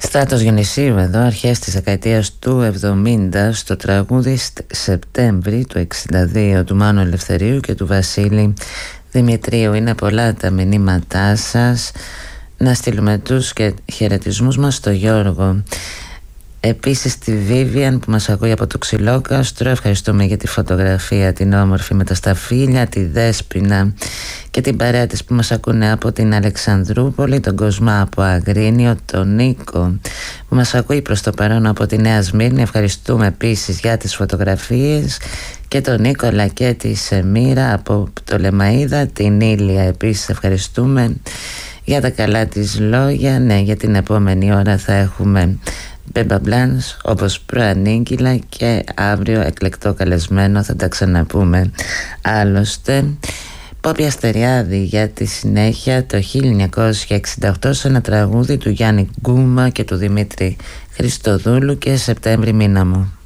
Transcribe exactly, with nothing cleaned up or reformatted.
Στράτος Γιονυσίου εδώ, αρχές της δεκαετίας του εβδομήντα, στο τραγούδι Σεπτέμβρη του εξήντα δύο του Μάνου Ελευθερίου και του Βασίλη Δημητρίου. Είναι πολλά τα μηνύματά σας. Να στείλουμε τους και χαιρετισμούς μας στο Γιώργο. Επίσης τη Βίβιαν που μας ακούει από το Ξυλόκαστρο. Ευχαριστούμε για τη φωτογραφία την όμορφη με τα σταφύλια, τη Δέσποινα και την παρέα της που μας ακούνε από την Αλεξανδρούπολη, τον Κοσμά από Αγρίνιο, τον Νίκο που μας ακούει προς το παρόν από τη Νέα Σμύρνη. Ευχαριστούμε επίσης για τις φωτογραφίες και τον Νίκολα και τη Σεμίρα από το Λεμαΐδα, την Ήλια επίσης ευχαριστούμε για τα καλά της λόγια. Ναι, για την επόμενη ώρα θα έχουμε Μπεμπαμπλάνς όπως προανήγγυλα και αύριο εκλεκτό καλεσμένο, θα τα ξαναπούμε άλλωστε. Πόπη Αστεριάδη για τη συνέχεια το χίλια εννιακόσια εξήντα οκτώ σε ένα τραγούδι του Γιάννη Γκούμα και του Δημήτρη Χριστοδούλου και Σεπτέμβρη μήνα μου.